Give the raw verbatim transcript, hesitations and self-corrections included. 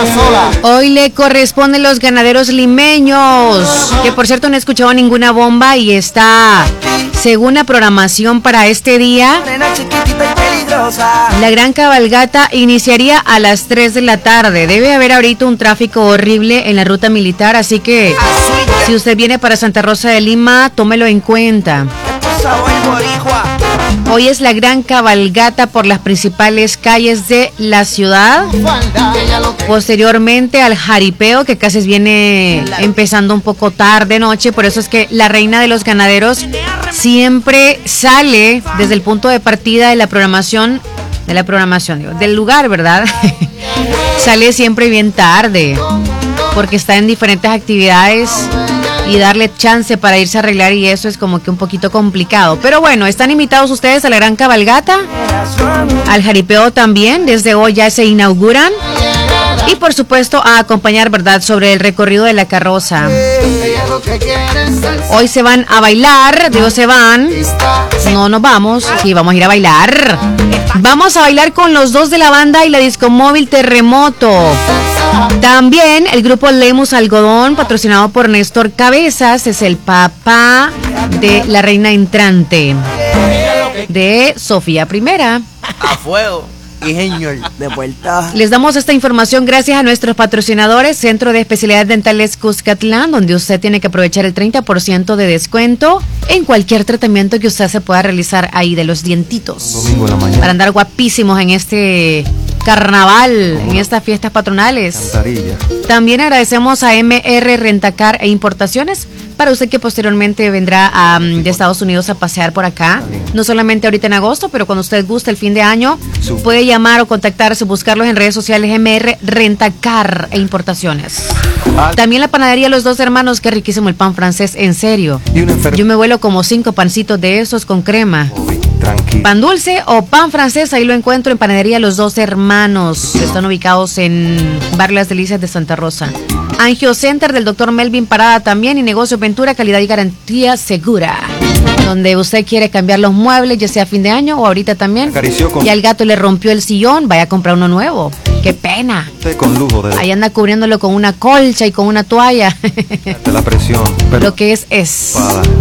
Hoy le corresponden los ganaderos limeños, que por cierto no he escuchado ninguna bomba y está, según la programación para este día, la gran cabalgata iniciaría a las tres de la tarde. Debe haber ahorita un tráfico horrible en la ruta militar, así que si usted viene para Santa Rosa de Lima, tómelo en cuenta. Hoy es la gran cabalgata por las principales calles de la ciudad. Posteriormente al jaripeo, que casi viene empezando un poco tarde noche, por eso es que la reina de los ganaderos siempre sale desde el punto de partida de la programación, de la programación, digo, del lugar, ¿verdad? Sale siempre bien tarde, porque está en diferentes actividades y darle chance para irse a arreglar y eso es como que un poquito complicado. Pero bueno, están invitados ustedes a la gran cabalgata, al jaripeo también, desde hoy ya se inauguran. Y por supuesto a acompañar, ¿verdad?, sobre el recorrido de la carroza. Hoy se van a bailar, digo se van, no nos vamos, sí, vamos a ir a bailar. Vamos a bailar con los dos de la banda y la disco móvil Terremoto. También el grupo Lemus Algodón, patrocinado por Néstor Cabezas, es el papá de la reina entrante, de Sofía Primera. A fuego. Y señor, de vuelta. Les damos esta información gracias a nuestros patrocinadores, Centro de Especialidades Dentales Cuscatlán, donde usted tiene que aprovechar el treinta por ciento de descuento en cualquier tratamiento que usted se pueda realizar ahí de los dientitos. Domingo en la mañana. Para andar guapísimos en este carnaval, en estas fiestas patronales. Cantarilla. También agradecemos a M R Rentacar e Importaciones, para usted que posteriormente vendrá um, de Estados Unidos a pasear por acá, no solamente ahorita en agosto, pero cuando usted guste el fin de año, puede llamar o contactarse, buscarlos en redes sociales, M R Rentacar e Importaciones. También la panadería Los Dos Hermanos, qué riquísimo el pan francés, en serio. Yo me vuelo como cinco pancitos de esos con crema. Tranquilo. Pan dulce o pan francés, ahí lo encuentro en panadería Los Dos Hermanos. Están ubicados en Barrio Las Delicias de Santa Rosa. Angio Center del doctor Melvin Parada también, y Negocio Ventura, calidad y garantía segura. Donde usted quiere cambiar los muebles, ya sea a fin de año o ahorita también. Y al gato le rompió el sillón, vaya a comprar uno nuevo. ¡Qué pena! Con lujo de... Ahí anda cubriéndolo con una colcha y con una toalla. De la presión. Lo que es es. Para.